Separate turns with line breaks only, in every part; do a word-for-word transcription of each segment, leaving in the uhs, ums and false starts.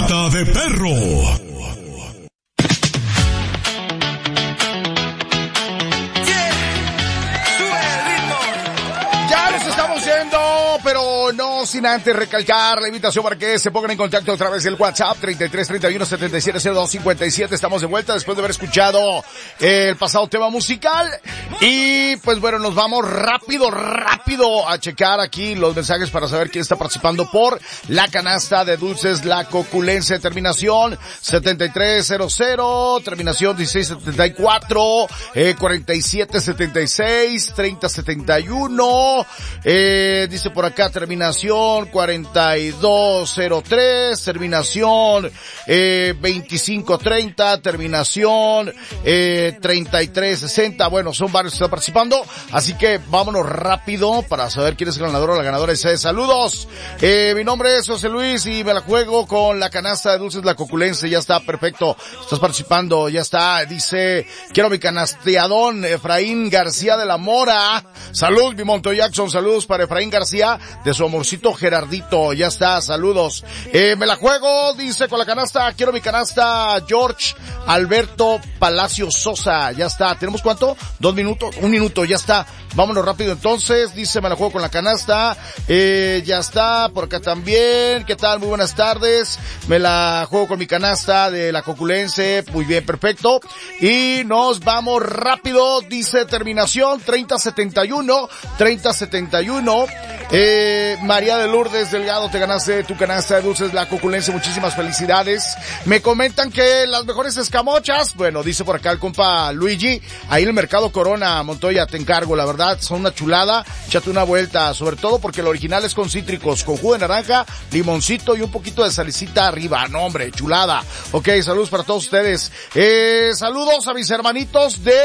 Pata de Perro.
Pero no sin antes recalcar la invitación para que se pongan en contacto a través del WhatsApp treinta y tres, treinta y uno, setenta y siete, cero dos, cincuenta y siete. Estamos de vuelta después de haber escuchado el pasado tema musical. Y pues bueno, nos vamos rápido, rápido a checar aquí los mensajes para saber quién está participando por la canasta de dulces La Coculense. Terminación setenta y tres cero cero, terminación dieciséis setenta y cuatro, eh, cuarenta y siete setenta y seis, treinta setenta y uno, eh, dice por acá terminación cuarenta y dos cero tres, terminación eh, veinticinco treinta, terminación eh, treinta y tres sesenta. Bueno, son varios que están participando, así que vámonos rápido para saber quién es el ganador o la ganadora. Ese saludos, eh, mi nombre es José Luis y me la juego con la canasta de dulces La Coculense. Ya está, perfecto, estás participando, ya está. Dice, quiero mi canasteadón, Efraín García de la Mora. Salud, mi Monto Jackson, saludos para Efraín García de su amorcito Gerardito. Ya está, saludos. Eh, me la juego, dice, con la canasta, quiero mi canasta, George Alberto Palacio Sosa. Ya está, ¿tenemos cuánto? Dos minutos, un minuto, ya está. Vámonos rápido entonces, dice, me la juego con la canasta. Eh, ya está, por acá también. ¿Qué tal? Muy buenas tardes. Me la juego con mi canasta de La Coculense. Muy bien, perfecto. Y nos vamos rápido, dice, terminación treinta setenta y uno, treinta setenta y uno. Eh, María de Lourdes Delgado, te ganaste tu canasta de dulces La Coculense, muchísimas felicidades. Me comentan que las mejores escamochas, bueno, dice por acá el compa Luigi, ahí en el Mercado Corona, Montoya, te encargo, la verdad, son una chulada, échate una vuelta, sobre todo porque el original es con cítricos, con jugo de naranja, limoncito y un poquito de salicita arriba, no hombre, chulada. Ok, saludos para todos ustedes. Eh, saludos a mis hermanitos de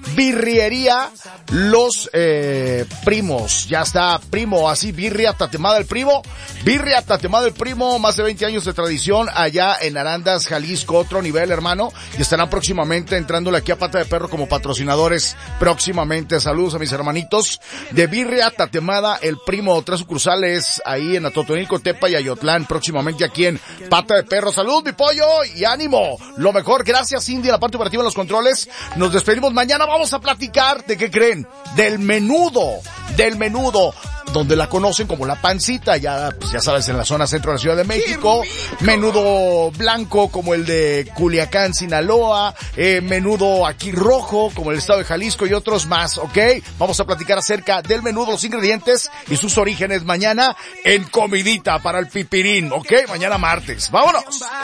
Birriería Los eh, Primos. Ya está, primo, así, Birria Tatemada el Primo. Birria Tatemada el Primo, más de veinte años de tradición allá en Arandas, Jalisco, otro nivel, hermano. Y estarán próximamente entrándole aquí a Pata de Perro como patrocinadores próximamente. Saludos a mis hermanitos de Birria Tatemada el Primo. Tres sucursales ahí en Atotonilco, Tepa y Ayotlán, próximamente aquí en Pata de Perro. Salud, mi pollo, y ánimo. Lo mejor, gracias Cindy, la parte operativa en los controles. Nos despedimos mañana. Vamos a platicar, ¿de qué creen? Del menudo, del menudo, donde la conocen como la pancita, ya, pues ya sabes, en la zona centro de la Ciudad de México. Menudo blanco como el de Culiacán, Sinaloa, eh, menudo aquí rojo como el estado de Jalisco y otros más, ¿ok? Vamos a platicar acerca del menudo, los ingredientes y sus orígenes mañana en Comidita para el Pipirín, ¿ok? Mañana martes. ¡Vámonos!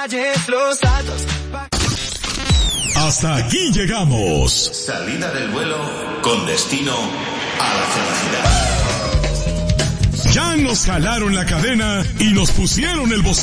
Hasta aquí llegamos.
Salida del vuelo con destino a la felicidad.
Ya nos jalaron la cadena y nos pusieron el bozal.